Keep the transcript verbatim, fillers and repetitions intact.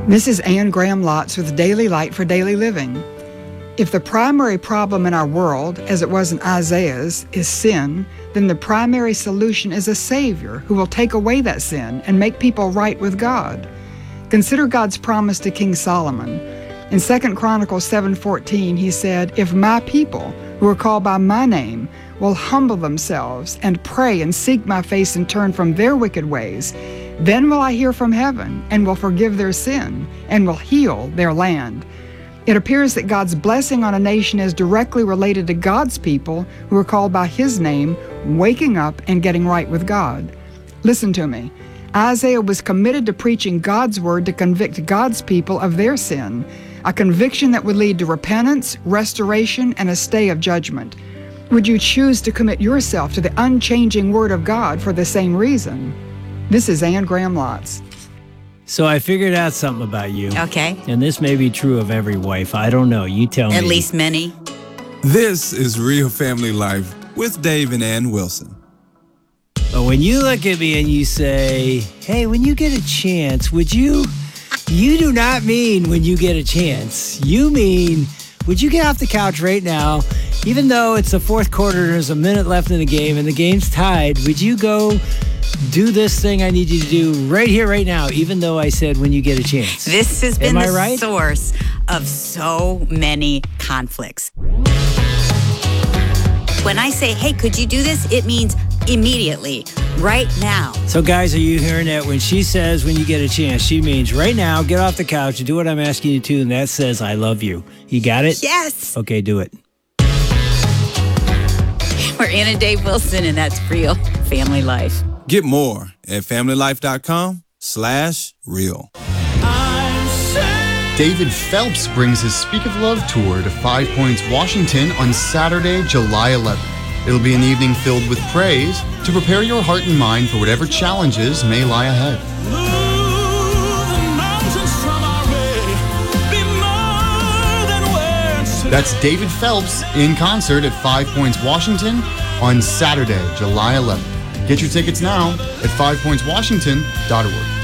This is Anne Graham Lotz with Daily Light for Daily Living. If the primary problem in our world, as it was in Isaiah's, is sin, then the primary solution is a Savior who will take away that sin and make people right with God. Consider God's promise to King Solomon. In Second Chronicles seven fourteen, he said, "If my people, who are called by my name, will humble themselves and pray and seek my face and turn from their wicked ways, then will I hear from heaven and will forgive their sin and will heal their land." It appears that God's blessing on a nation is directly related to God's people who are called by His name, waking up and getting right with God. Listen to me. Isaiah was committed to preaching God's word to convict God's people of their sin, a conviction that would lead to repentance, restoration, and a stay of judgment. Would you choose to commit yourself to the unchanging Word of God for the same reason? This is Anne Graham Lotz. So I figured out something about you. Okay. And this may be true of every wife. I don't know. You tell me. At least many. This is Real Family Life with Dave and Ann Wilson. But when you look at me and you say, hey, when you get a chance, would you... You do not mean when you get a chance. You mean, would you get off the couch right now, even though it's the fourth quarter and there's a minute left in the game and the game's tied, would you go do this thing I need you to do right here, right now, even though I said when you get a chance? This has been Am the I right? source of so many conflicts. When I say, hey, could you do this? It means immediately, right now. So guys, are you hearing that? When she says when you get a chance, she means right now, get off the couch and do what I'm asking you to, and that says I love you. You got it? Yes. Okay, do it. We're Ann and Dave Wilson, and that's Real Family Life. Get more at familylife.com slash real. David Phelps brings his Speak of Love tour to Five Points, Washington on Saturday, July eleventh. It'll be an evening filled with praise to prepare your heart and mind for whatever challenges may lie ahead. That's David Phelps in concert at Five Points, Washington on Saturday, July eleventh. Get your tickets now at five points washington dot org.